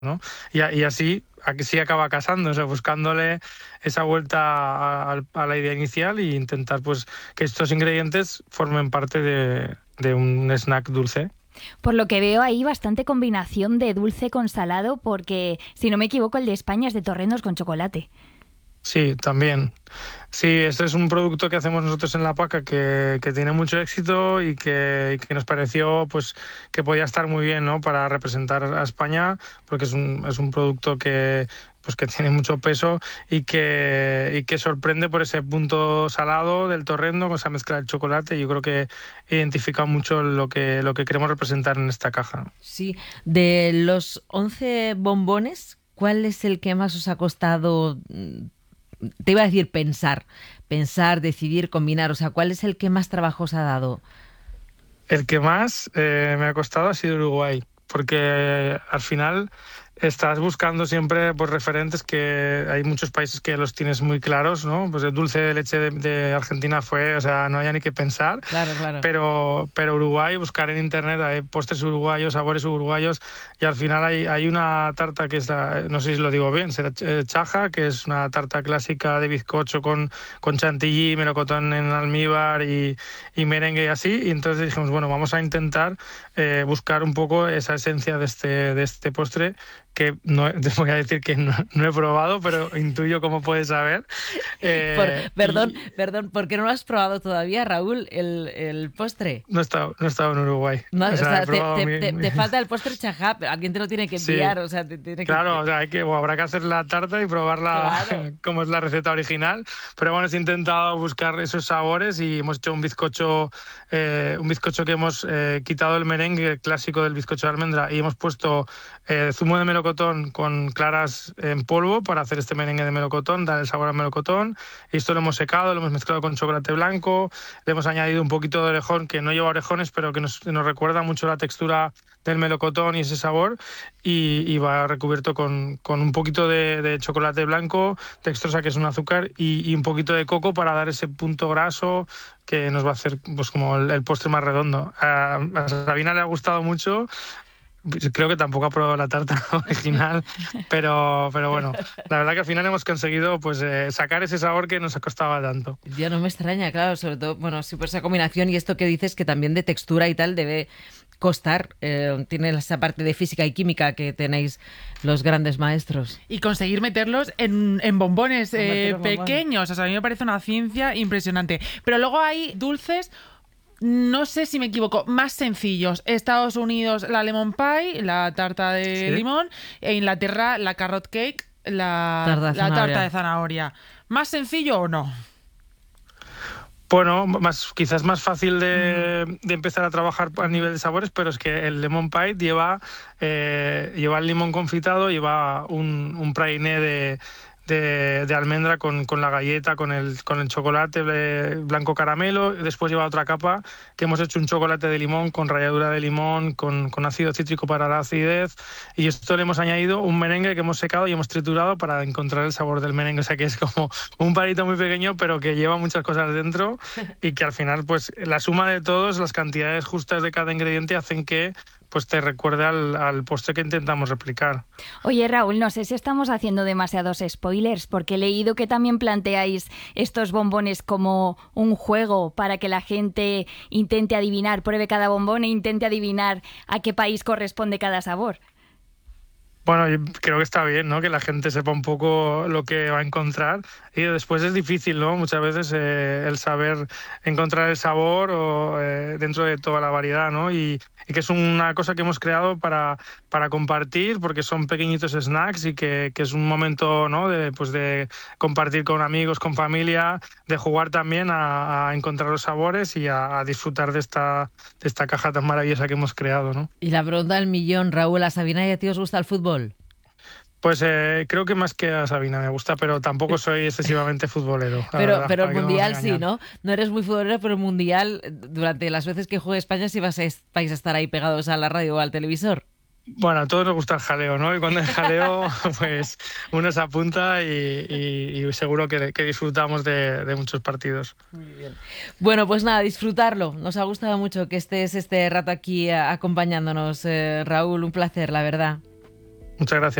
¿no? Y así acaba casando, o sea, buscándole esa vuelta a la idea inicial e intentar pues que estos ingredientes formen parte de un snack dulce. Por lo que veo ahí bastante combinación de dulce con salado, porque si no me equivoco el de España es de torrendos con chocolate. Sí, también. Sí, este es un producto que hacemos nosotros en La Paca que tiene mucho éxito y que nos pareció pues que podía estar muy bien, ¿no? Para representar a España, porque es un producto que tiene mucho peso y que sorprende por ese punto salado del torrendo con esa mezcla del chocolate. Yo creo que identifica mucho lo que queremos representar en esta caja. Sí, de los 11 bombones, ¿cuál es el que más os ha costado? Te iba a decir pensar, decidir, combinar. O sea, ¿cuál es el que más trabajo os ha dado? El que más me ha costado ha sido Uruguay, porque al final estás buscando siempre pues, referentes que hay muchos países que los tienes muy claros, ¿no? Pues el dulce de leche de Argentina fue, o sea, no había ni que pensar, Claro, claro. pero Uruguay, buscar en internet hay postres uruguayos, sabores uruguayos, y al final hay una tarta que es, no sé si lo digo bien, será chaja, que es una tarta clásica de bizcocho con chantilly, melocotón en almíbar y merengue y así, y entonces dijimos, bueno, vamos a intentar buscar un poco esa esencia de este postre que no, te voy a decir que no he probado, pero intuyo cómo puedes saber. Perdón, Y perdón, ¿por qué no lo has probado todavía, Raúl, el postre? no he estado en Uruguay. No, O o sea, he sea, probado te falta el postre chajá, pero alguien te lo tiene que Sí, enviar, o sea, te tiene que... claro, o sea, habrá que hacer la tarta y probarla Claro. como es la receta original. Pero bueno, he intentado buscar esos sabores y hemos hecho un bizcocho que hemos quitado el merengue clásico del bizcocho de almendra y hemos puesto zumo de melocotón con claras en polvo para hacer este merengue de melocotón, dar el sabor al melocotón. Y esto lo hemos secado, lo hemos mezclado con chocolate blanco, le hemos añadido un poquito de orejón, que no lleva orejones, pero que nos recuerda mucho la textura del melocotón y ese sabor, y va recubierto con un poquito de chocolate blanco, dextrosa, que es un azúcar, y un poquito de coco para dar ese punto graso que nos va a hacer pues como el postre más redondo. A Sabina le ha gustado mucho. Creo que tampoco ha probado la tarta original, pero bueno, la verdad que al final hemos conseguido pues sacar ese sabor que nos costaba tanto. Ya no me extraña, claro, sobre todo, bueno, sí por esa combinación y esto que dices que también de textura y tal debe costar, tiene esa parte de física y química que tenéis los grandes maestros. Y conseguir meterlos en bombones Meter los bombones. pequeños, o sea, a mí me parece una ciencia impresionante. Pero luego hay dulces, no sé si me equivoco, más sencillos. Estados Unidos, la lemon pie, la tarta de Sí. limón, e Inglaterra, la carrot cake, Tarta de la zanahoria. tarta de zanahoria. ¿Más sencillo o no? Bueno, quizás más fácil de empezar a trabajar a nivel de sabores, pero es que el lemon pie lleva el limón confitado, lleva un praliné de almendra con la galleta, con el chocolate blanco caramelo. Después lleva otra capa que hemos hecho un chocolate de limón con ralladura de limón, con ácido cítrico para la acidez. Y esto le hemos añadido un merengue que hemos secado y hemos triturado para encontrar el sabor del merengue. O sea que es como un palito muy pequeño, pero que lleva muchas cosas dentro y que al final, pues la suma de todos, las cantidades justas de cada ingrediente hacen que pues te recuerde al postre que intentamos replicar. Oye, Raúl, no sé si estamos haciendo demasiados spoilers, porque he leído que también planteáis estos bombones como un juego para que la gente intente adivinar, pruebe cada bombón e intente adivinar a qué país corresponde cada sabor. Bueno, yo creo que está bien, ¿no? Que la gente sepa un poco lo que va a encontrar. Y después es difícil, ¿no? Muchas veces el saber encontrar el sabor dentro de toda la variedad, ¿no? Y que es una cosa que hemos creado para compartir, porque son pequeñitos snacks y que es un momento, ¿no? De compartir con amigos, con familia, de jugar también a encontrar los sabores y a disfrutar de esta caja tan maravillosa que hemos creado, ¿no? Y la pregunta del millón, Raúl, ¿a Sabina y a ti os gusta el fútbol? Pues creo que más que a Sabina me gusta, pero tampoco soy excesivamente futbolero, la Pero, verdad, pero el para que no nos Mundial sí, engañen. ¿no? No eres muy futbolero, pero el Mundial, durante las veces que juegue España, sí vais a estar ahí pegados a la radio o al televisor. Bueno, a todos nos gusta el jaleo, ¿no? Y cuando hay jaleo, pues uno se apunta y seguro que disfrutamos de muchos partidos. Muy bien. Bueno, pues nada, disfrutarlo. Nos ha gustado mucho que estés este rato aquí acompañándonos, Raúl. Un placer, la verdad. Muchas gracias.